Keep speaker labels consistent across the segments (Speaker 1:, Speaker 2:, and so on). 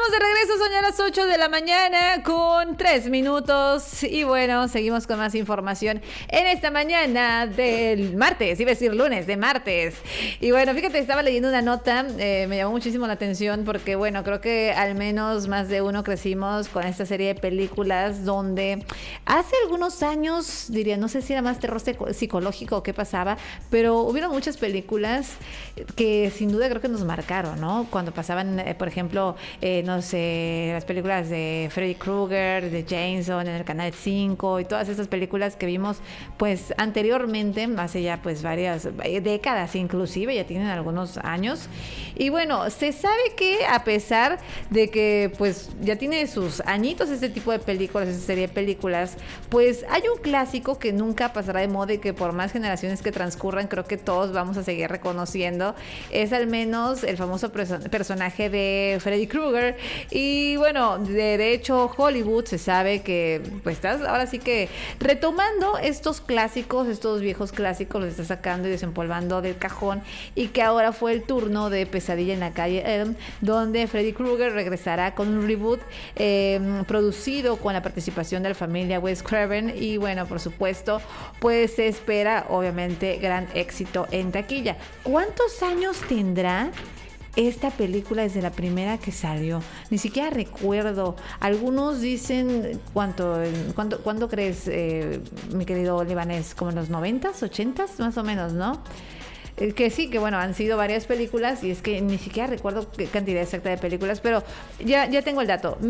Speaker 1: Estamos de regreso, son ya las 8 de la mañana con 3 minutos. Y bueno, seguimos con más información en esta mañana del martes, iba a decir lunes, de martes. Y bueno, fíjate, estaba leyendo una nota, me llamó muchísimo la atención porque bueno, creo que al menos más de uno crecimos con esta serie de películas donde hace algunos años, diría, no sé si era más terror psicológico o qué pasaba, pero hubieron muchas películas que sin duda creo que nos marcaron, ¿no? Cuando pasaban, por ejemplo, no sé, las películas de Freddy Krueger, de Jason en el Canal 5 y todas esas películas que vimos pues anteriormente, hace ya pues varias décadas inclusive, ya tienen algunos años. Y bueno, se sabe que a pesar de que pues ya tiene sus añitos este tipo de películas, esta serie de películas, pues hay un clásico que nunca pasará de moda y que por más generaciones que transcurran creo que todos vamos a seguir reconociendo. Es al menos el famoso personaje de Freddy Krueger. Y bueno, de hecho Hollywood se sabe que pues estás ahora sí que retomando estos clásicos, estos viejos clásicos, los está sacando y desempolvando del cajón, y que ahora fue el turno de Pesadilla en la calle Elm, donde Freddy Krueger regresará con un reboot producido con la participación de la familia Wes Craven. Y bueno, por supuesto, pues se espera obviamente gran éxito en taquilla. ¿Cuántos años tendrá esta película desde la primera que salió? Ni siquiera recuerdo. Algunos dicen, ¿cuándo crees, mi querido libanés? ¿Como en los 90s, 80s? Más o menos, ¿no? Que sí, que bueno, han sido varias películas y es que ni siquiera recuerdo qué cantidad exacta de películas, pero ya tengo el dato.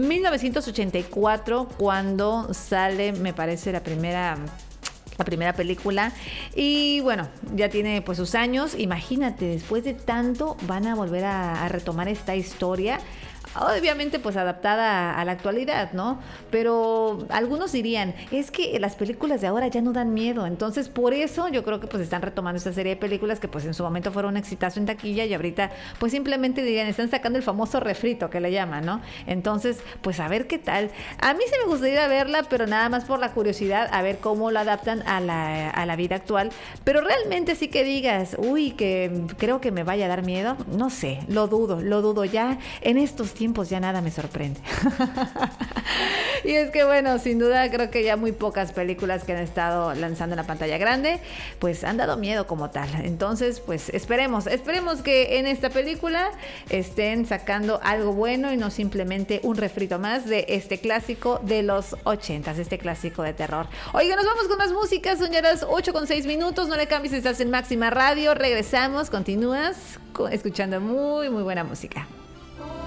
Speaker 1: 1984, cuando sale, me parece, la primera película. Y bueno, ya tiene pues sus años. Imagínate, después de tanto van a volver a retomar esta historia, obviamente pues adaptada a la actualidad, ¿no? Pero algunos dirían, es que las películas de ahora ya no dan miedo, entonces por eso yo creo que pues están retomando esta serie de películas que pues en su momento fueron un exitazo en taquilla, y ahorita pues simplemente dirían, están sacando el famoso refrito que le llaman, ¿no? Entonces pues a ver qué tal. A mí sí me gustaría verla, pero nada más por la curiosidad, a ver cómo lo adaptan a la vida actual. Pero realmente sí que digas, uy, que creo que me vaya a dar miedo, no sé, lo dudo. Ya en estos tiempos ya nada me sorprende. Y es que bueno, sin duda creo que ya muy pocas películas que han estado lanzando en la pantalla grande pues han dado miedo como tal. Entonces pues esperemos que en esta película estén sacando algo bueno y no simplemente un refrito más de este clásico de los 80s, este clásico de terror. Oiga, nos vamos con más música, son ya las 8:06, no le cambies, estás en Máxima Radio, regresamos, continúas escuchando muy buena música.